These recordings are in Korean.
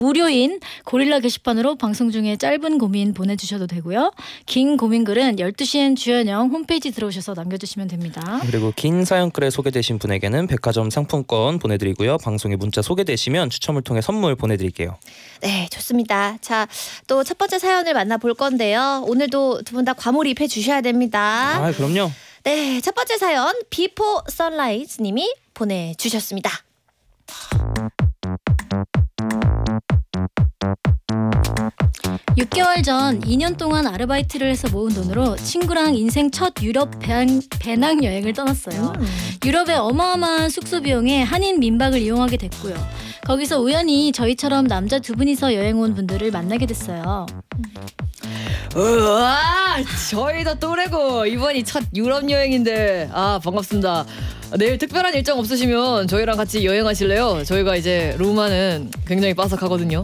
무료인 고릴라 게시판으로 방송 중에 짧은 고민 보내주셔도 되고요. 긴 고민글은 12시엔 주연영 홈페이지 들어오셔서 남겨주시면 됩니다. 그리고 긴 사연글에 소개되신 분에게는 백화점 상품권 보내드리고요. 방송에 문자 소개되시면 추첨을 통해 선물 보내드릴게요. 네, 좋습니다. 자, 또 첫 번째 사연을 만나볼 건데요. 오늘도 두 분 다 과몰입해 주셔야 됩니다. 아, 그럼요. 네, 첫 번째 사연 비포 선라이즈 님이 보내주셨습니다. 6개월 전 2년 동안 아르바이트를 해서 모은 돈으로 친구랑 인생 첫 유럽 배낭여행을 떠났어요. 유럽의 어마어마한 숙소 비용에 한인 민박을 이용하게 됐고요. 거기서 우연히 저희처럼 남자 두 분이서 여행 온 분들을 만나게 됐어요. 우와, 저희도 또래고 이번이 첫 유럽 여행인데 반갑습니다. 내일 특별한 일정 없으시면 저희랑 같이 여행하실래요? 저희가 이제 로마는 굉장히 빠삭하거든요.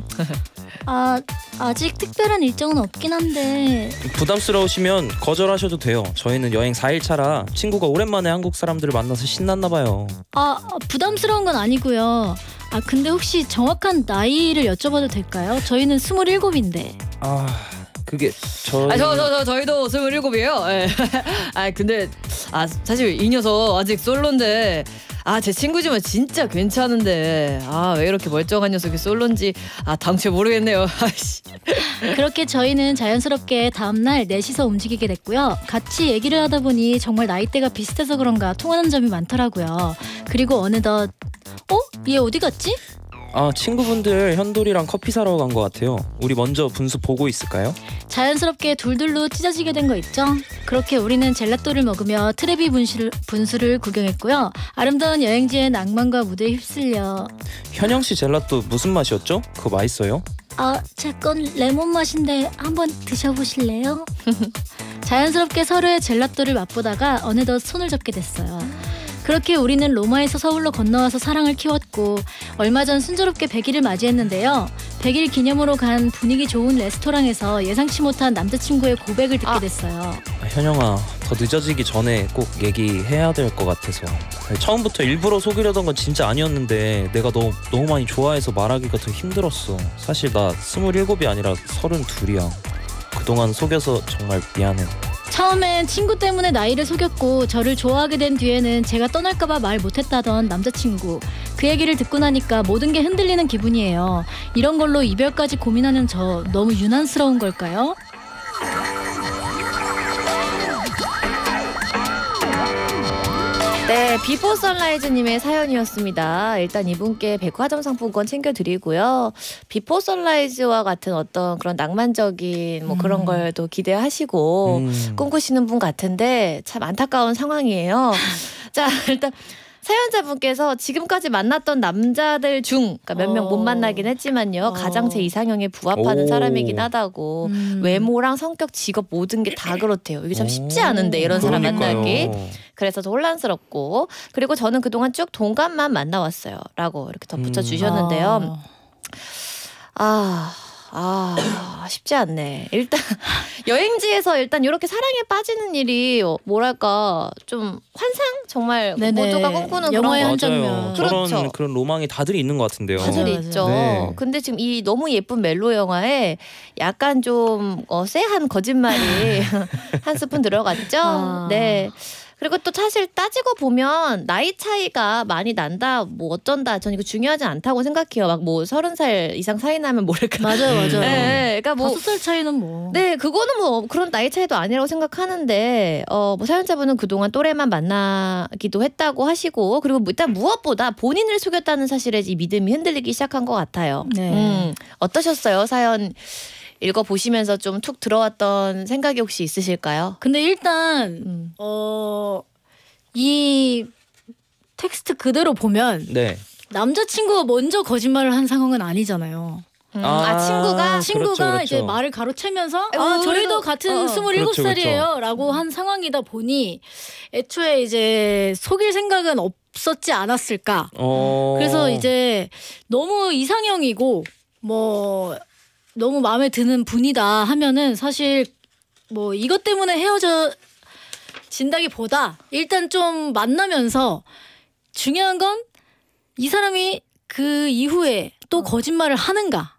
아직 특별한 일정은 없긴 한데. 부담스러우시면 거절하셔도 돼요. 저희는 여행 4일차라 친구가 오랜만에 한국 사람들을 만나서 신났나 봐요. 부담스러운 건 아니고요. 근데 혹시 정확한 나이를 여쭤봐도 될까요? 저희는 27인데. 그게 저희도 27이에요. 예. 근데 사실 이 녀석 아직 솔로인데 제 친구지만 진짜 괜찮은데 왜 이렇게 멀쩡한 녀석이 솔로인지 당최 모르겠네요. 그렇게 저희는 자연스럽게 다음날 넷이서 움직이게 됐고요. 같이 얘기를 하다 보니 정말 나이대가 비슷해서 그런가 통하는 점이 많더라고요. 그리고 어느덧 얘 어디 갔지? 친구분들 현돌이랑 커피 사러 간 것 같아요. 우리 먼저 분수 보고 있을까요? 자연스럽게 둘둘로 찢어지게 된 거 있죠? 그렇게 우리는 젤라또를 먹으며 트레비 분수를 구경했고요. 아름다운 여행지의 낭만과 무대에 휩쓸려. 현영씨 젤라또 무슨 맛이었죠? 그거 맛있어요? 제 건 레몬 맛인데 한번 드셔보실래요? 자연스럽게 서로의 젤라또를 맛보다가 어느덧 손을 잡게 됐어요. 그렇게 우리는 로마에서 서울로 건너와서 사랑을 키웠고 얼마 전 순조롭게 100일을 맞이했는데요. 100일 기념으로 간 분위기 좋은 레스토랑에서 예상치 못한 남자친구의 고백을 듣게 됐어요. 현영아, 더 늦어지기 전에 꼭 얘기해야 될 것 같아서. 처음부터 일부러 속이려던 건 진짜 아니었는데 내가 너무 많이 좋아해서 말하기가 더 힘들었어. 사실 나 27이 아니라 32이야. 그동안 속여서 정말 미안해. 처음엔 친구 때문에 나이를 속였고 저를 좋아하게 된 뒤에는 제가 떠날까봐 말 못했다던 남자친구. 그 얘기를 듣고 나니까 모든 게 흔들리는 기분이에요. 이런 걸로 이별까지 고민하는 저 너무 유난스러운 걸까요? 네, 비포 선라이즈님의 사연이었습니다. 일단 이분께 백화점 상품권 챙겨드리고요. 비포 선라이즈와 같은 어떤 그런 낭만적인 그런 걸 또 기대하시고 꿈꾸시는 분 같은데 참 안타까운 상황이에요. 자, 일단 사연자분께서 지금까지 만났던 남자들 중 몇 명 못 만나긴 했지만요. 가장 제 이상형에 부합하는 사람이긴 하다고. 외모랑 성격, 직업 모든 게 다 그렇대요. 이게 참 쉽지 않은데 이런 사람 만나기. 그래서 더 혼란스럽고 그리고 저는 그동안 쭉 동갑만 만나왔어요. 라고 이렇게 덧붙여 주셨는데요. 쉽지 않네. 일단 여행지에서 일단 이렇게 사랑에 빠지는 일이 뭐랄까 좀 환상? 정말 모두가 꿈꾸는 영화의 그런 한 장면. 그렇죠. 그런 로망이 다들 있는 것 같은데요. 다들 있죠. 네. 근데 지금 이 너무 예쁜 멜로 영화에 약간 좀 쎄한 거짓말이 한 스푼 들어갔죠. 네. 그리고 또 사실 따지고 보면 나이 차이가 많이 난다 뭐 어쩐다 전 이거 중요하지 않다고 생각해요. 막 뭐 30살 이상 차이 나면 모를까. 맞아요. 네, 그러니까 5살 차이는 뭐. 네, 그거는 뭐 그런 나이 차이도 아니라고 생각하는데 뭐 사연자분은 그동안 또래만 만나기도 했다고 하시고 그리고 일단 무엇보다 본인을 속였다는 사실에 이 믿음이 흔들리기 시작한 것 같아요. 네. 어떠셨어요? 사연 읽어보시면서 좀 툭 들어왔던 생각이 혹시 있으실까요? 근데 일단 이 텍스트 그대로 보면 남자친구가 먼저 거짓말을 한 상황은 아니잖아요. 친구가 그렇죠. 이제 말을 가로채면서 아이고, 저희도 같은 27살이에요 라고 한 상황이다 보니 애초에 이제 속일 생각은 없었지 않았을까. 그래서 이제 너무 이상형이고 뭐 너무 마음에 드는 분이다 하면은 사실 뭐 이것 때문에 헤어진다기보다 일단 좀 만나면서 중요한 건 이 사람이 그 이후에 또 거짓말을 하는가